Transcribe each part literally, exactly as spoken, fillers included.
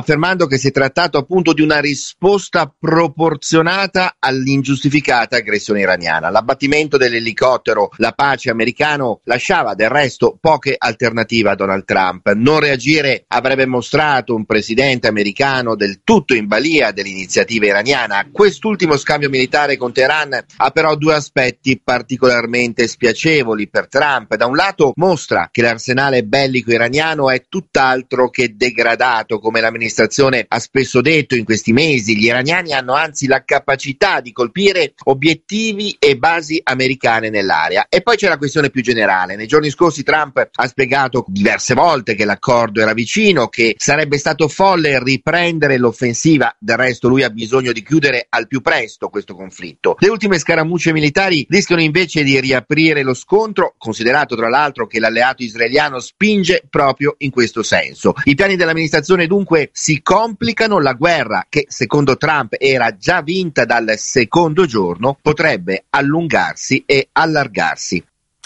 affermando che si è trattato appunto di una risposta proporzionata all'ingiustificata aggressione iraniana. L'abbattimento dell'elicottero La Pace americano lasciava del resto poche alternative a Donald Trump. Non reagire avrebbe mostrato un presidente americano del tutto in balia dell'iniziativa iraniana. Quest'ultimo scambio militare con Teheran ha però due aspetti particolarmente spiacevoli per Trump. Da un lato mostra che l'arsenale bellico iraniano è tutt'altro che degradato, come l'amministrazione ha spesso detto in questi mesi. Gli iraniani hanno anzi la capacità di colpire obiettivi e basi americane nell'area. E poi c'è la questione più generale. Nei giorni scorsi Trump ha spiegato diverse volte che l'accordo era vicino, che sarebbe stato folle riprendere l'offensiva. Del resto lui ha bisogno di chiudere al più presto questo conflitto. Le ultime scaramucce militari rischiano invece di riaprire lo scontro, considerato tra l'altro che l'alleato israeliano spinge proprio in questo senso. I piani dell'amministrazione dunque si complicano. La guerra, che secondo Trump era già vinta dal secondo giorno, potrebbe allungarsi e allargarsi.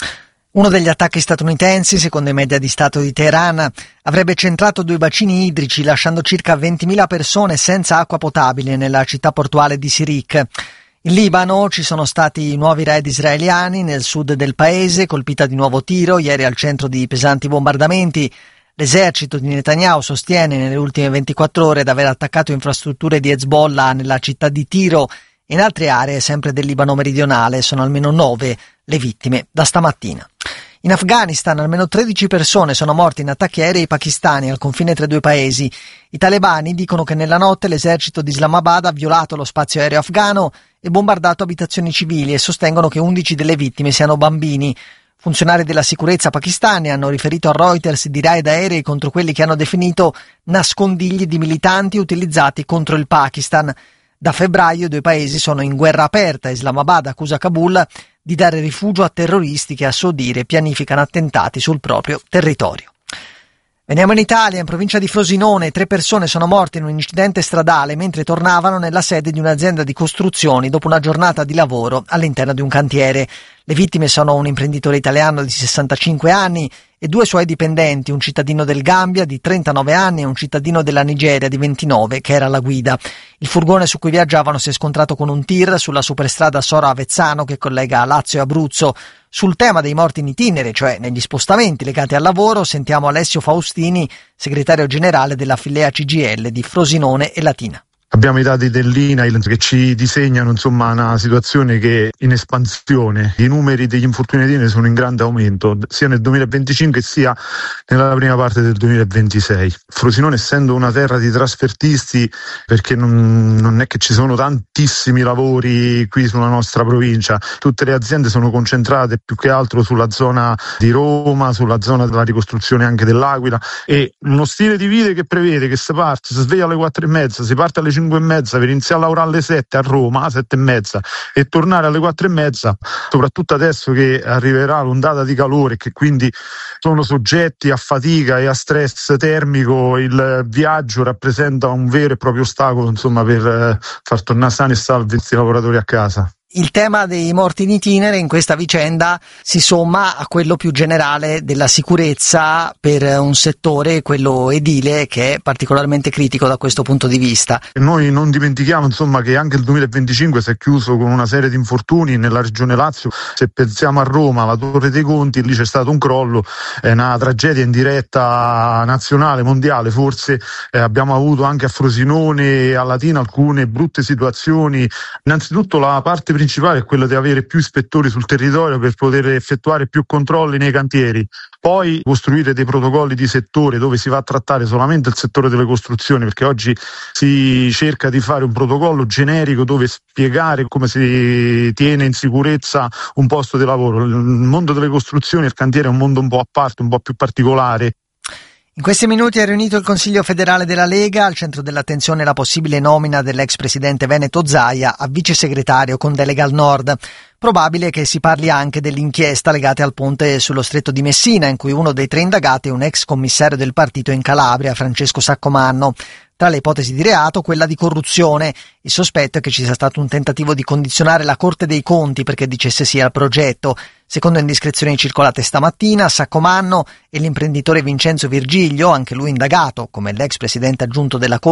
Uno degli attacchi statunitensi, secondo i media di Stato di Teheran, avrebbe centrato due bacini idrici, lasciando circa ventimila persone senza acqua potabile nella città portuale di Sirik. In Libano ci sono stati nuovi raid israeliani nel sud del paese, colpita di nuovo Tiro, ieri al centro di pesanti bombardamenti. L'esercito di Netanyahu sostiene nelle ultime ventiquattro ore di aver attaccato infrastrutture di Hezbollah nella città di Tiro e in altre aree sempre del Libano meridionale. Sono almeno nove le vittime da stamattina. In Afghanistan almeno tredici persone sono morte in attacchi aerei pakistani al confine tra i due paesi. I talebani dicono che nella notte l'esercito di Islamabad ha violato lo spazio aereo afghano e bombardato abitazioni civili e sostengono che undici delle vittime siano bambini. Funzionari della sicurezza pakistani hanno riferito a Reuters di raid aerei contro quelli che hanno definito nascondigli di militanti utilizzati contro il Pakistan. Da febbraio i due paesi sono in guerra aperta. Islamabad accusa Kabul di dare rifugio a terroristi che a suo dire pianificano attentati sul proprio territorio. Veniamo in Italia, in provincia di Frosinone, tre persone sono morte in un incidente stradale mentre tornavano nella sede di un'azienda di costruzioni dopo una giornata di lavoro all'interno di un cantiere. Le vittime sono un imprenditore italiano di sessantacinque anni e due suoi dipendenti, un cittadino del Gambia di trentanove anni e un cittadino della Nigeria di ventinove che era alla guida. Il furgone su cui viaggiavano si è scontrato con un tir sulla superstrada Sora-Avezzano che collega Lazio e Abruzzo. Sul tema dei morti in itinere, cioè negli spostamenti legati al lavoro, sentiamo Alessio Faustini, segretario generale della Filea C G I L di Frosinone e Latina. Abbiamo i dati dell'I N A I L che ci disegnano insomma una situazione che è in espansione. I numeri degli infortuni itineri sono in grande aumento sia nel duemilaventicinque sia nella prima parte del duemilaventisei. Frosinone, essendo una terra di trasfertisti, perché non, non è che ci sono tantissimi lavori qui sulla nostra provincia, tutte le aziende sono concentrate più che altro sulla zona di Roma, sulla zona della ricostruzione anche dell'Aquila, e uno stile di vita che prevede che si parte, si sveglia alle quattro e mezza, si parte alle cinque e mezza per iniziare a lavorare alle sette a Roma, sette e mezza, e tornare alle quattro e mezza, soprattutto adesso che arriverà l'ondata di calore, che quindi sono soggetti a fatica e a stress termico. Il viaggio rappresenta un vero e proprio ostacolo insomma per eh, far tornare sani e salvi questi lavoratori a casa. Il tema dei morti in itinere in questa vicenda si somma a quello più generale della sicurezza per un settore, quello edile, che è particolarmente critico da questo punto di vista. Noi non dimentichiamo insomma che anche il duemilaventincinque si è chiuso con una serie di infortuni nella regione Lazio. Se pensiamo a Roma, la Torre dei Conti, lì c'è stato un crollo, è una tragedia in diretta nazionale, mondiale. Forse eh, abbiamo avuto anche a Frosinone e a Latina alcune brutte situazioni. Innanzitutto la parte principale è quella di avere più ispettori sul territorio per poter effettuare più controlli nei cantieri, poi costruire dei protocolli di settore dove si va a trattare solamente il settore delle costruzioni, perché oggi si cerca di fare un protocollo generico dove spiegare come si tiene in sicurezza un posto di lavoro. Il mondo delle costruzioni, il cantiere è un mondo un po' a parte, un po' più particolare. In questi minuti è riunito il Consiglio federale della Lega, al centro dell'attenzione la possibile nomina dell'ex presidente veneto Zaia a vice segretario con delega al nord. Probabile che si parli anche dell'inchiesta legata al ponte sullo stretto di Messina, in cui uno dei tre indagati è un ex commissario del partito in Calabria, Francesco Saccomanno. Tra le ipotesi di reato, quella di corruzione. Il sospetto è che ci sia stato un tentativo di condizionare la Corte dei Conti perché dicesse sì al progetto. Secondo indiscrezioni circolate stamattina, Saccomanno e l'imprenditore Vincenzo Virgilio, anche lui indagato come l'ex presidente aggiunto della Corte,